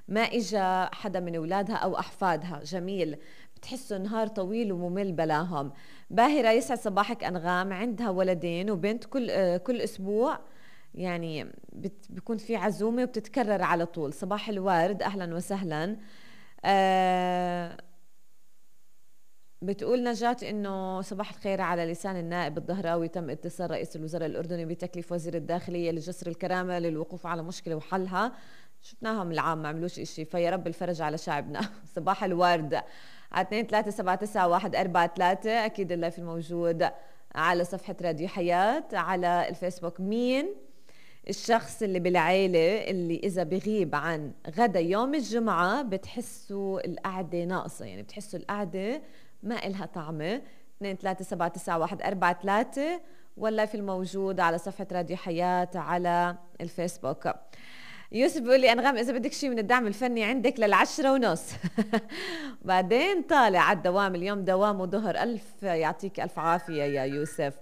ما اجى حدا من اولادها او احفادها. جميل. بتحسوا نهار طويل وممل بلاهم. باهرة يسعد صباحك أنغام، عندها ولدين وبنت، كل أسبوع يعني بيكون في عزومة وبتتكرر على طول. صباح الورد، أهلا وسهلا. آه بتقول نجاة إنه صباح الخير، على لسان النائب الظهراوي تم اتصال رئيس الوزراء الأردني بتكليف وزير الداخلية لجسر الكرامة للوقوف على مشكلة وحلها. شفناهم العام ما عملوش إشي، فيا رب الفرج على شعبنا. صباح الورد. على 2 3 7 9 1 4 3 أكيد اللايف الموجود على صفحة راديو حياة على الفيسبوك. مين الشخص اللي بالعيلة اللي إذا بغيب عن غدا يوم الجمعة بتحسوا القعدة ناقصة، يعني بتحسوا القعدة ما إلها طعمة؟ 2 3 7 9 1 4 3 ولا في الموجود على صفحة راديو حياة على الفيسبوك. يوسف بيقول لي أنغام إذا بدك شيء من الدعم الفني عندك لل10:30. بعدين طالع على الدوام، اليوم دوام وظهر. ألف يعطيك ألف عافية يا يوسف.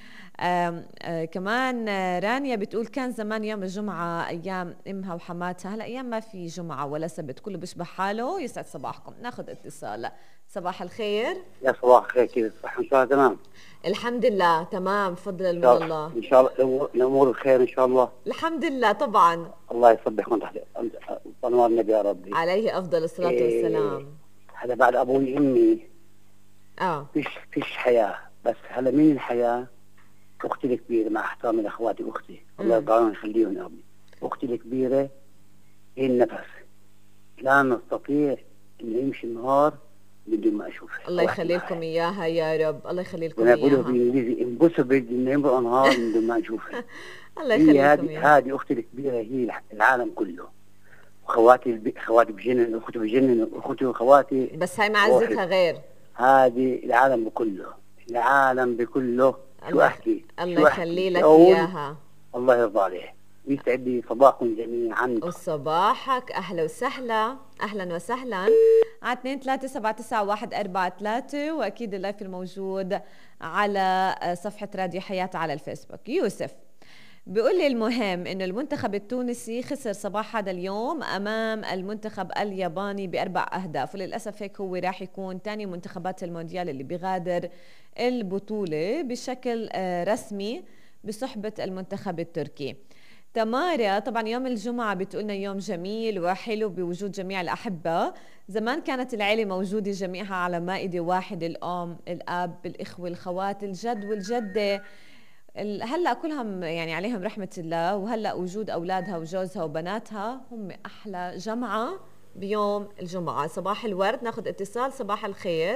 كمان رانيا بتقول كان زمان يوم الجمعة أيام إمها وحماتها، هلأ أيام ما في جمعة ولا سبت، كله بيشبه حاله. يسعد صباحكم. ناخذ اتصال. صباح الخير. يا صباح الخير، كيف الصحة؟ إن شاء الله تمام. الحمد لله تمام، فضل من الله. إن شاء الله الأمور بخير إن شاء الله. الحمد لله طبعا. الله يصبحكم تحت أنوار النبي يا ربي. عليه أفضل الصلاة والسلام. هذا بعد أبوي وأمي فيش حياة، بس هلا مين الحياة؟ أختي الكبيرة، مع احترامي لأخواتي أختي، الله يرضى يخليهم يا ربي. أختي الكبيرة هي النفس، لا نستطيع أن يمشي النهار بدون ما أشوفها. الله يخلي لكم إياها يا رب، الله يخلي لكم إياها. إياها. أنا بقوله بالإنجليزي impossible إنه يمرق نهار بدون ما أشوفها. الله يخلي لكم إياها. هذه أختي الكبيرة، هي العالم كله. خواتي بجنن، أختي بجنن، أختي وخواتي، بس هاي معزتها غير. هذه العالم بكله، العالم بكله. شو أحكي؟ الله يخلي لك إياها. الله يرضى عليه. يسعد لي صباحكم جميعا. وصباحك أهلا وسهلا، أهلا وسهلا. على 2 3 7 9 1 4 3 وأكيد اللايف الموجود على صفحة راديو حياة على الفيسبوك. يوسف بيقول لي المهم إنه المنتخب التونسي خسر صباح هذا اليوم أمام المنتخب الياباني ب4 أهداف، وللأسف هيك هو راح يكون ثاني منتخبات المونديال اللي بيغادر البطولة بشكل رسمي بصحبة المنتخب التركي. تمارا طبعا يوم الجمعة بتقولنا يوم جميل وحلو بوجود جميع الأحبة. زمان كانت العيلة موجودة جميعها على مائدة واحدة، الأم، الأب، الإخوة، الخوات، الجد والجدة. هلأ كلهم يعني عليهم رحمة الله، وهلأ وجود أولادها وجوزها وبناتها هم أحلى جمعة بيوم الجمعة. صباح الورد. ناخذ اتصال. صباح الخير.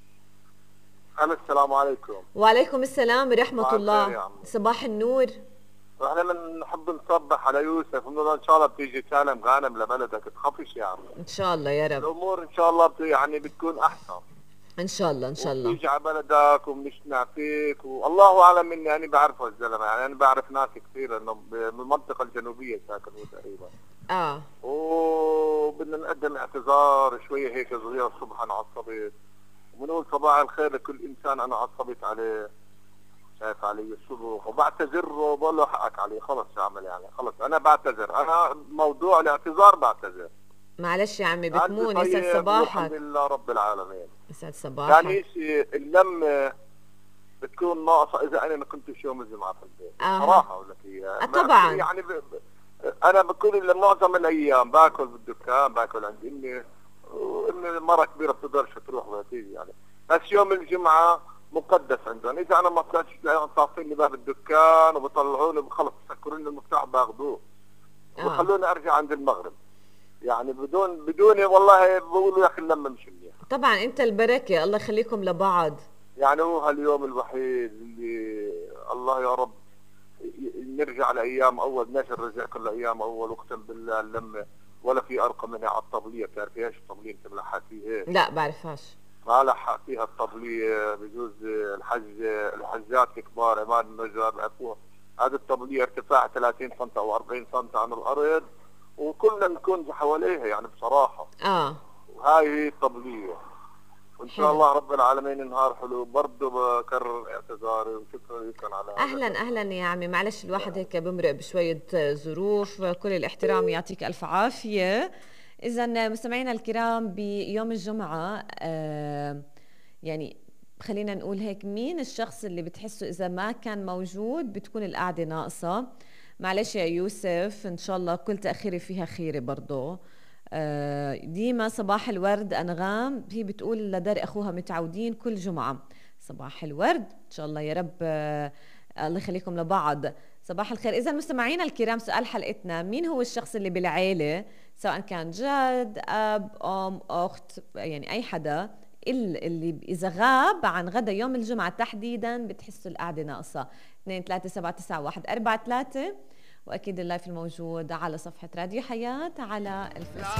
السلام عليكم. وعليكم السلام ورحمة الله. صباح النور. احنا بنحب نصبح على يوسف، ونقول ان شاء الله بتيجي سالم غانم لبلدك، تخافش يا عم. ان شاء الله يا رب. الامور ان شاء الله يعني بتكون احسن ان شاء الله ان شاء الله. بتيجي على بلدك وبنشنع فيك، والله اعلم اني انا بعرفه الزلمه، يعني انا بعرف ناس كثير انه بالمنطقه الجنوبيه ساكن هو تقريبا. وبدنا نقدم اعتذار شويه هيك صغير الصبح، انا عصبت، وبنقول صباح الخير لكل انسان انا عصبت عليه، شايف علي الصبح، وبعتذر وبقول له حقك علي، خلص شو اعمل يعني، خلص انا بعتذر، انا موضوع الاعتذار بعتذر. معلش يا عمي بتمون. يسعد صباحك. الحمد لله رب العالمين. يسعد صباحك. ثاني شيء اللمه بتكون ناقصه اذا انا ما كنتش يوم الجمعه في البيت. صراحه اقول لك اياها. طبعا يعني انا بكون معظم الايام باكل بالدكان، باكل عند امي، وامي مره كبيره بتقدرش تروح ولا تيجي يعني، بس يوم الجمعه مقدس عندهم. اذا انا ما طلعتش تلاقيهم صافين لي باب الدكان وبطلعوني، خلص بسكروني المفتاح باخذوه وبخلوني ارجع عند المغرب، يعني بدون والله بقولوا يا اخي اللمه مش منيحه. طبعا انت البركه، الله يخليكم لبعض. يعني هو هاليوم الوحيد اللي الله يا رب نرجع لايام اول، نشر رجع كل ايام اول، واقسم بالله اللمه ولا في ارقى منها على الطبليه. بتعرفي ايش الطبليه؟ انت ملحق فيها؟ لا بعرفهاش. ما لحق فيها الطبليه، بجوز الحجات الكبار عماد النجار بيعرفوها. هذه الطبليه ارتفاع 30 سم او 40 سم عن الارض، وكلنا نكون حواليها يعني بصراحه. وهاي هي الطبليه، وان شاء الله رب العالمين نهار حلو. برضه بكرر اعتذاري وشكرا لكم على اهلا اهلا يا عمي. معلش الواحد هيك بمرق بشويه ظروف، كل الاحترام، يعطيك الف عافيه. إذا مستمعينا الكرام بيوم الجمعة يعني خلينا نقول هيك، مين الشخص اللي بتحسه إذا ما كان موجود بتكون القعدة ناقصة؟ معلش يا يوسف، إن شاء الله كل تأخيري فيها خيري برضو. ديما صباح الورد أنغام، هي بتقول لدار أخوها متعودين كل جمعة. صباح الورد إن شاء الله يا رب، الله يخليكم لبعض. صباح الخير. إذا مستمعينا الكرام سؤال حلقتنا، مين هو الشخص اللي بالعيلة سواء كان جد أب أم أخت يعني أي حدا اللي إذا غاب عن غدا يوم الجمعة تحديدا بتحسوا القعدة ناقصة؟ 2379143، وأكيد اللايف الموجود على صفحة راديو حياة على الفيسبوك.